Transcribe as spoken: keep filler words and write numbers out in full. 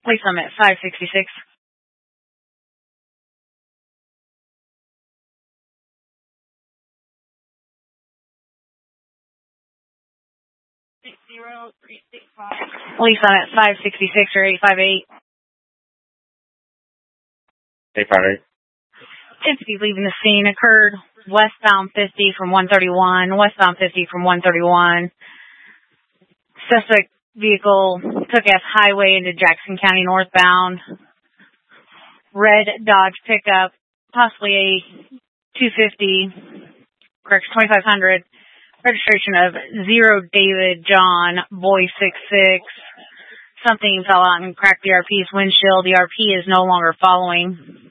Police Summit, five sixty-six. Zero, three, six, five. Police Summit, five sixty-six or eight five eight. eight five eight. fifty leaving the scene occurred westbound fifty from one thirty-one, westbound fifty from one thirty-one. Suspect vehicle took as highway into Jackson County northbound. Red Dodge pickup, possibly a two fifty, correction, twenty-five hundred. Registration of Zero David John, boy six six. Something fell out and cracked the R P's windshield. The R P is no longer following.